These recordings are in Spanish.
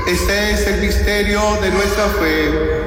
Este es el misterio de nuestra fe.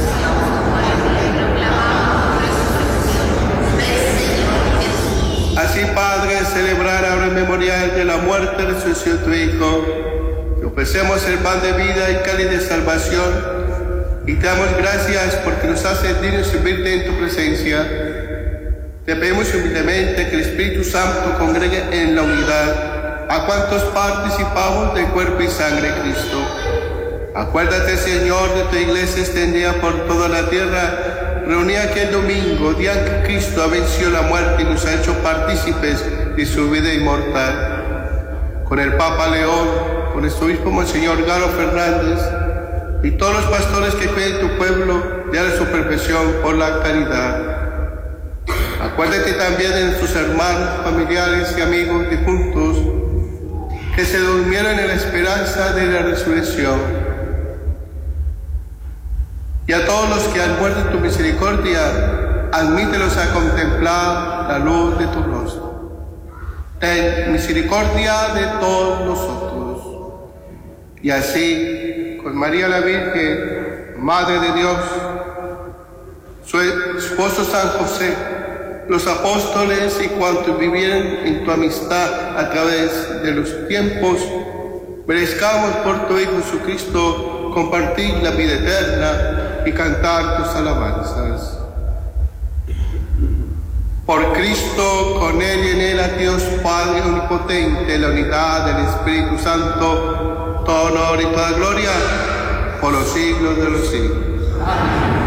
Así, Padre, celebrar ahora el memorial de la muerte y resurrección de tu Hijo, que ofrecemos el pan de vida y cáliz de salvación, y te damos gracias porque nos hace dignos servirte en tu presencia. Te pedimos humildemente que el Espíritu Santo congregue en la unidad a cuantos participamos del cuerpo y sangre de Cristo. Acuérdate, Señor, de tu iglesia extendida por toda la tierra, reunida aquel domingo, día en que Cristo ha vencido la muerte y nos ha hecho partícipes de su vida inmortal. Con el Papa León, con el obispo Monseñor Galo Fernández y todos los pastores que cuiden tu pueblo, de su perfección por la caridad. Acuérdate también de nuestros hermanos, familiares y amigos difuntos que se durmieron en la esperanza de la resurrección. Y a todos los que han muerto en tu misericordia, admítelos a contemplar la luz de tu rostro. Ten misericordia de todos nosotros. Y así, con María la Virgen, Madre de Dios, su esposo San José, los apóstoles y cuantos vivieron en tu amistad a través de los tiempos, merezcamos por tu Hijo Jesucristo compartir la vida eterna y cantar tus alabanzas. Por Cristo, con Él y en Él, a Dios Padre Omnipotente, la unidad del Espíritu Santo, todo honor y toda gloria, por los siglos de los siglos. Amén.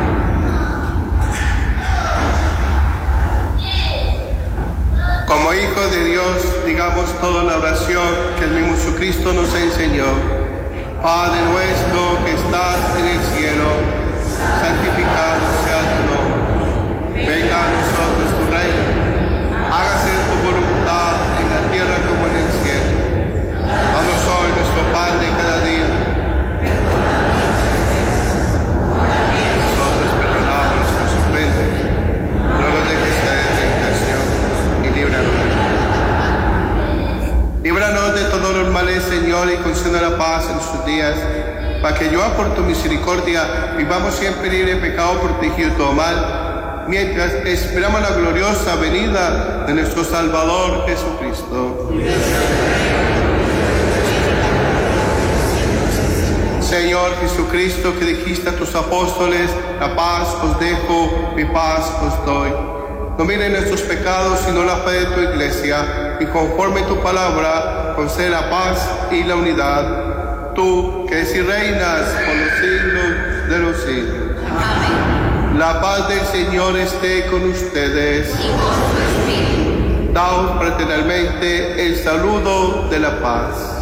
Como hijos de Dios, digamos toda la oración que el mismo Jesucristo nos enseñó. Padre nuestro que estás en el cielo, santificado sea tu nombre. Venga a nosotros tu reino. Hágase tu voluntad en la tierra como en el cielo. Danos hoy nuestro pan de cada día. Nosotros perdonamos nuestros ofensas. No nos dejes caer en tentación y líbranos. Líbranos de todos los males, Señor, y conceda la paz en sus días, para que yo, por tu misericordia, vivamos siempre libre de pecado, protegido de todo mal, mientras esperamos la gloriosa venida de nuestro Salvador Jesucristo. Señor Jesucristo, que dijiste a tus apóstoles, la paz os dejo, mi paz os doy. No miren nuestros pecados, sino la fe de tu iglesia, y conforme tu palabra, concede la paz y la unidad. Tú, que es y reinas por los siglos de los siglos. Amén. La paz del Señor esté con ustedes. Y con su espíritu. Daos fraternalmente el saludo de la paz.